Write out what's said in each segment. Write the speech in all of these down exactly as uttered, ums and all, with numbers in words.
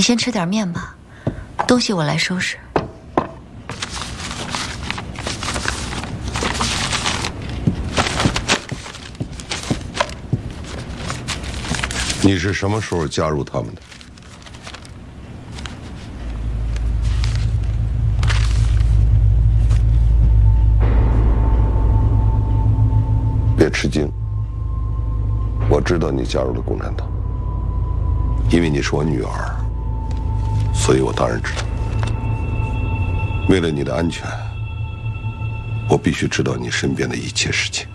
先吃点面吧，东西我来收拾。 你是什么时候加入他们的？别吃惊，我知道你加入了共产党，因为你是我女儿，所以我当然知道。为了你的安全，我必须知道你身边的一切事情。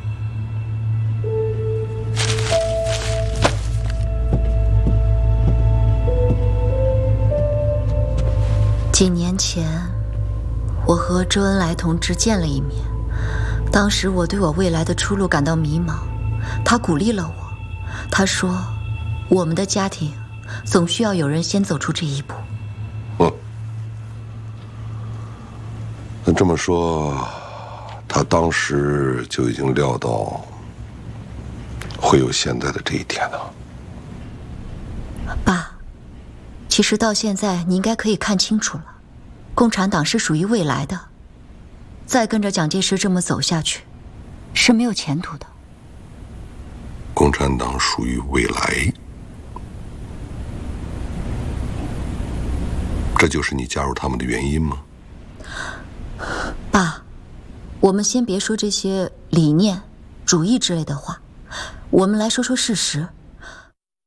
几年前，我和周恩来同志见了一面。当时我对我未来的出路感到迷茫，他鼓励了我。他说：“我们的家庭总需要有人先走出这一步。” 嗯，那这么说，他当时就已经料到会有现在的这一天了。 爸，其实到现在你应该可以看清楚了，共产党是属于未来的。再跟着蒋介石这么走下去，是没有前途的。 共产党属于未来，这就是你加入他们的原因吗？ 爸，我们先别说这些理念、主义之类的话，我们来说说事实。